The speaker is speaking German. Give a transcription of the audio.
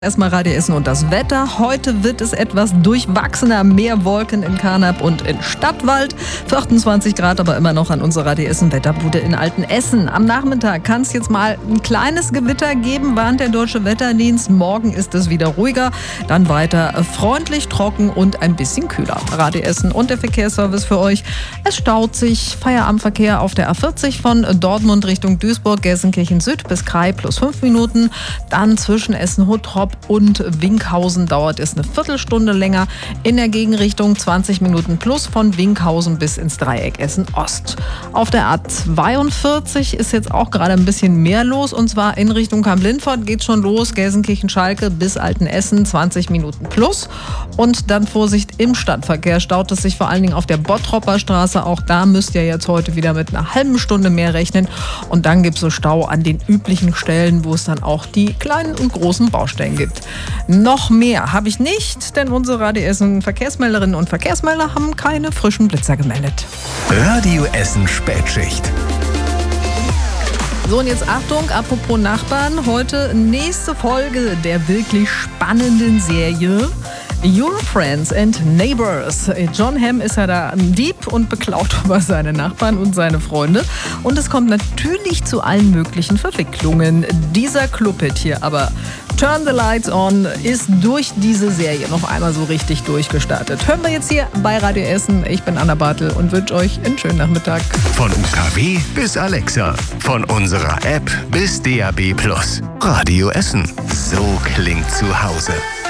Erstmal Radio Essen und das Wetter. Heute wird es etwas durchwachsener, mehr Wolken in Carnap und in Stadtwald. Für 28 Grad aber immer noch an unserer Radio Essen Wetterbude in Altenessen. Am Nachmittag kann es jetzt mal ein kleines Gewitter geben, warnt der Deutsche Wetterdienst. Morgen ist es wieder ruhiger, dann weiter freundlich, trocken und ein bisschen kühler. Radio Essen und der Verkehrsservice für euch. Es staut sich. Feierabendverkehr auf der A40 von Dortmund Richtung Duisburg, Gelsenkirchen Süd bis Krai plus 5 Minuten. Dann zwischen Essen-Huttrop und Winkhausen dauert es eine Viertelstunde länger. In der Gegenrichtung 20 Minuten plus von Winkhausen bis ins Dreieck Essen-Ost. Auf der A42 ist jetzt auch gerade ein bisschen mehr los, und zwar in Richtung Kamp-Lindfort geht schon los. Gelsenkirchen-Schalke bis Altenessen 20 Minuten plus. Und dann Vorsicht, im Stadtverkehr staut es sich vor allen Dingen auf der Bottropper Straße. Auch da müsst ihr jetzt heute wieder mit einer halben Stunde mehr rechnen. Und dann gibt es so Stau an den üblichen Stellen, wo es dann auch die kleinen und großen Baustellen gibt. Noch mehr habe ich nicht, denn unsere Radio Essen Verkehrsmelderinnen und Verkehrsmelder haben keine frischen Blitzer gemeldet. Radio Essen Spätschicht. So, und jetzt Achtung, apropos Nachbarn, heute nächste Folge der wirklich spannenden Serie Your Friends and Neighbors. John Hamm ist ja da ein Dieb und beklaut über seine Nachbarn und seine Freunde. Und es kommt natürlich zu allen möglichen Verwicklungen. Dieser Clubhit hier aber, Turn the Lights On, ist durch diese Serie noch einmal so richtig durchgestartet. Hören wir jetzt hier bei Radio Essen. Ich bin Anna Bartel und wünsche euch einen schönen Nachmittag. Von UKW bis Alexa. Von unserer App bis DAB+. Radio Essen. So klingt zu Hause.